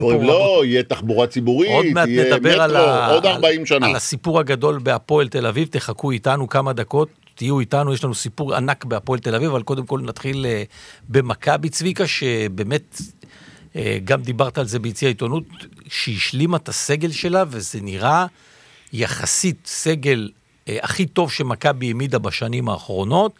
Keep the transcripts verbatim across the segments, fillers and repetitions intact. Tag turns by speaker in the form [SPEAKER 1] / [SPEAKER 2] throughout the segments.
[SPEAKER 1] אומרים לא, יהיה תחבורה ציבורית, יהיה מטרו, עוד ארבעים שנה.
[SPEAKER 2] על הסיפור הגדול בהפועל תל אביב, תחכו איתנו כמה דקות, תהיו איתנו, יש לנו סיפור ענק בהפועל תל אביב, אבל קודם כל נתחיל במכבי צביקה, שבאמת גם דיברת על זה ביציע העיתונות, שהשלימה את הסגל שלה, וזה נראה יחסית סגל הכי טוב שמכבי העמידה בשנים האחרונות.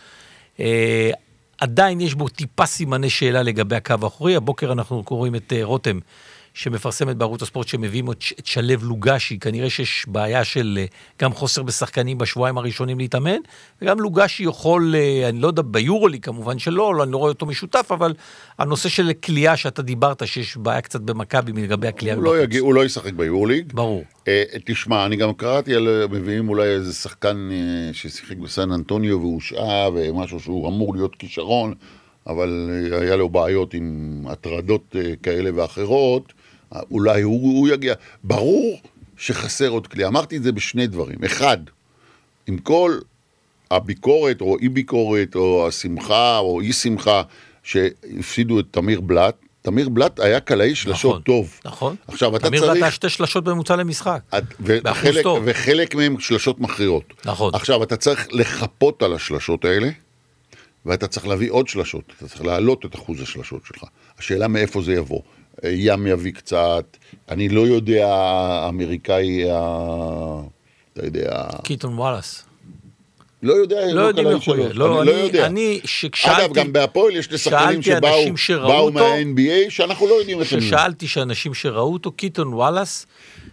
[SPEAKER 2] עדיין יש בו טיפה סימני שאלה לגבי הקו האחורי. הבוקר אנחנו קוראים את רותם, שמפרסמת בערוץ הספורט, שמביאים את שלב לוגשי. כנראה שיש בעיה של גם חוסר בשחקנים בשבועיים הראשונים להתאמן, וגם לוגשי יכול, אני לא יודע, ביורולי כמובן שלא, אני לא רואה אותו משותף, אבל הנושא של קליעה שאתה דיברת, שיש בעיה קצת במכבי מלגבי הקליעה.
[SPEAKER 1] הוא, לא יגיע, הוא לא ישחק ביורוליג.
[SPEAKER 2] ברור.
[SPEAKER 1] אה, תשמע, אני גם קראתי על, מביאים אולי איזה שחקן אה, ששיחק בסן אנטוניו והוא שעה, ומשהו שהוא אמור להיות כישרון, אבל היה לו בעיות עם הטרדות אה, כאלה ואחרות, אולי הוא, הוא יגיע. ברור שחסר עוד כלי. אמרתי את זה בשני דברים. אחד, עם כל הביקורת או אי ביקורת או השמחה או אי שמחה שהפסידו את תמיר בלט, תמיר בלט היה קלעי שלשות
[SPEAKER 2] נכון,
[SPEAKER 1] טוב.
[SPEAKER 2] נכון.
[SPEAKER 1] עכשיו אתה
[SPEAKER 2] תמיר
[SPEAKER 1] צריך...
[SPEAKER 2] בלט היה שתי שלשות בממוצע למשחק.
[SPEAKER 1] את, וחלק, וחלק מהם שלשות מכריעות.
[SPEAKER 2] נכון.
[SPEAKER 1] עכשיו אתה צריך לחפות על השלשות האלה, ואתה צריך להביא עוד שלשות. אתה צריך להעלות את אחוז השלשות שלך. השאלה מאיפה זה יבוא. ים יביא קצת, אני לא יודע, האמריקאי, אתה יודע...
[SPEAKER 2] קיטון וואלאס.
[SPEAKER 1] לא יודע,
[SPEAKER 2] לא יודעים איך הוא יהיה.
[SPEAKER 1] אני לא יודע.
[SPEAKER 2] אני שכשאלתי...
[SPEAKER 1] אגב, גם בהפועל יש לשחקנים שבאו מה-אן בי איי, שאנחנו לא יודעים את זה.
[SPEAKER 2] ששאלתי שאנשים שראו אותו, קיטון וואלאס,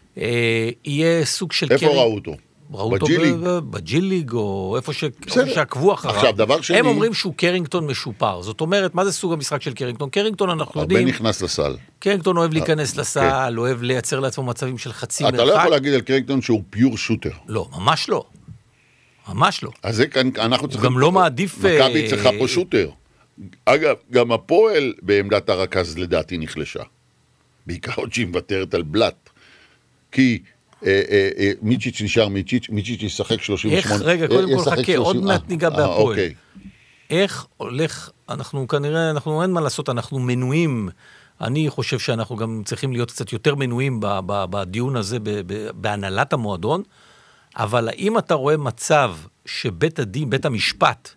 [SPEAKER 2] יהיה סוג של...
[SPEAKER 1] איפה ראו אותו?
[SPEAKER 2] ראו אותו בג'יליג, או איפה שעקבו אחריו.
[SPEAKER 1] עכשיו, דבר שני...
[SPEAKER 2] הם אומרים שהוא קרינגטון משופר. זאת אומרת, מה זה סוג המשחק של קרינגטון? קרינגטון אנחנו יודעים...
[SPEAKER 1] הרבה נכנס לסל.
[SPEAKER 2] קרינגטון אוהב להיכנס לסל, אוהב לייצר לעצמו מצבים של חצי מרחק.
[SPEAKER 1] אתה לא יכול להגיד על קרינגטון שהוא פיור שוטר.
[SPEAKER 2] לא, ממש לא. ממש לא.
[SPEAKER 1] אז זה כאן, אנחנו צריכים...
[SPEAKER 2] גם לא מעדיף...
[SPEAKER 1] מכבי צריכה פה שוטר. אגב, גם הפועל בעמדת הרכז לדעתי נחלשה. בעיקר עוד שהיא מוותרת על בלט. כי... מיצ'יץ' נשאר מיצ'יץ', מיצ'יץ' ישחק שלושים ושמונה.
[SPEAKER 2] איך, רגע, קודם כל חכה, עוד מעט ניגע בהפועל. איך הולך, אנחנו כנראה, אנחנו אין מה לעשות, אנחנו מנויים, אני חושב שאנחנו גם צריכים להיות קצת יותר מנויים בדיון הזה, בהנהלת המועדון, אבל האם אתה רואה מצב שבית הדין, בית המשפט,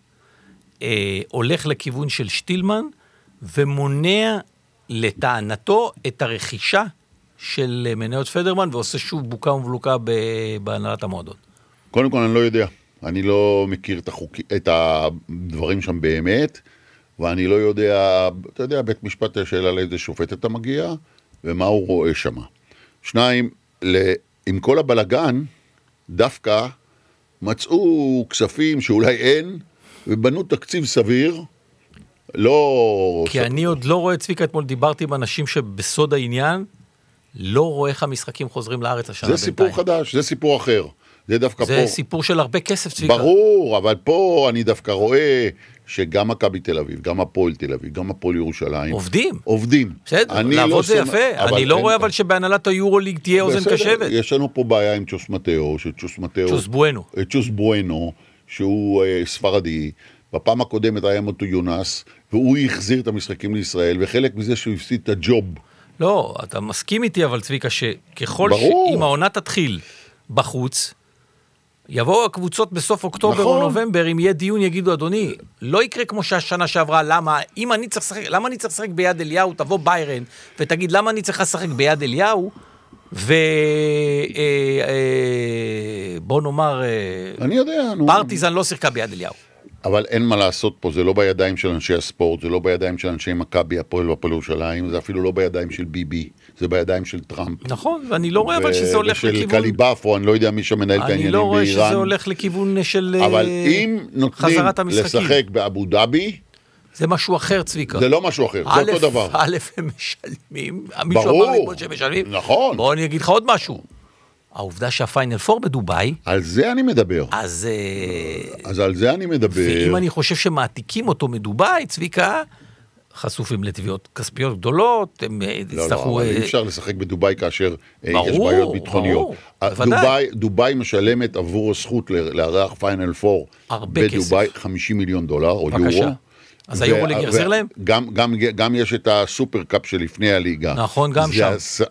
[SPEAKER 2] הולך לכיוון של שטילמן, ומונע לטענתו את הרכישה, של מניות פדרמן, ועושה שוב בוקה ומבלוקה בהנהלת המועדון.
[SPEAKER 1] קודם כל אני לא יודע. אני לא מכיר את, החוק... את הדברים שם באמת, ואני לא יודע, אתה יודע, בית משפט השאלה לאיזה שופט אתה מגיע, ומה הוא רואה שם. שניים, עם כל הבלגן, דווקא מצאו כספים שאולי אין, ובנו תקציב סביר, לא...
[SPEAKER 2] כי אני עוד לא רואה, צביקה, אתמול דיברתי עם אנשים שבסוד העניין, לא רואה איך המשחקים חוזרים לארץ השנה
[SPEAKER 1] בינתיים. זה סיפור חדש, זה סיפור אחר. זה דווקא
[SPEAKER 2] זה
[SPEAKER 1] פה.
[SPEAKER 2] זה סיפור של הרבה כסף, צביקה.
[SPEAKER 1] ברור, אבל פה אני דווקא רואה שגם מכבי תל אביב, גם הפועל תל אביב, גם הפועל ירושלים.
[SPEAKER 2] עובדים.
[SPEAKER 1] עובדים.
[SPEAKER 2] בסדר, לעבוד זה יפה. אני לא רואה אבל שבהנהלת היורוליג תהיה אוזן קשבת.
[SPEAKER 1] יש לנו פה בעיה עם צ'וס מטאו, שצ'וס מטאו...
[SPEAKER 2] צ'וס בואנו.
[SPEAKER 1] צ'וס בואנו, שהוא ספרדי. בפעם הקודמת היה מוטו יונס, והוא החזיר את המשחקים לישראל, וחלק מזה שהוא הפסיד את הג'וב.
[SPEAKER 2] לא, אתה מסכים איתי, אבל צביקה, שככל שאם העונה תתחיל בחוץ, יבואו הקבוצות בסוף אוקטובר נכון. או נובמבר, אם יהיה דיון יגידו, אדוני, לא יקרה כמו שהשנה שעברה, למה? אם אני צריך לשחק, למה אני צריך לשחק ביד אליהו? תבוא ביירן ותגיד, למה אני צריך לשחק ביד אליהו? ו... בוא נאמר,
[SPEAKER 1] אני יודע,
[SPEAKER 2] פרטיזן לא שיחקה ביד אליהו.
[SPEAKER 1] אבל אין מה לעשות פה, זה לא בידיים של אנשי הספורט, זה לא בידיים של אנשי מכבי, הפועל והפועל ירושלים, זה אפילו לא בידיים של ביבי, זה בידים של טראמפ.
[SPEAKER 2] נכון, ואני לא רואה אבל שזה הולך לכיוון...
[SPEAKER 1] ושל קליבאף, או אני לא יודע מי שמנהל את העניינים באיראן.
[SPEAKER 2] אני לא רואה שזה הולך לכיוון של חזרת המשחקים.
[SPEAKER 1] אבל אם נותנים לשחק באבו דאבי...
[SPEAKER 2] זה משהו אחר, צביקה.
[SPEAKER 1] זה לא משהו אחר, זה אותו דבר.
[SPEAKER 2] א', הם משלמים, מישהו אמר לי שהם משלמים.
[SPEAKER 1] נכון.
[SPEAKER 2] בואו אני אגיד לך עוד משהו. העובדה שהפיינל פור בדוביי...
[SPEAKER 1] על זה אני מדבר.
[SPEAKER 2] אז...
[SPEAKER 1] אז על זה אני מדבר.
[SPEAKER 2] ואם אני חושב שמעתיקים אותו מדוביי, צביקה, חשופים לתביעות כספיות גדולות, הם יצטרכו...
[SPEAKER 1] לא, לא, אבל אי אפשר לשחק בדוביי כאשר יש בעיות ביטחוניות. דוביי, דוביי משלמת עבור הזכות לארח פיינל פור.
[SPEAKER 2] הרבה כסף.
[SPEAKER 1] בדוביי חמישים מיליון דולר, או יורו.
[SPEAKER 2] אז היורוליג יחזיר להם?
[SPEAKER 1] גם, גם, גם יש את הסופר קאפ שלפני הליגה.
[SPEAKER 2] נכון, גם שם.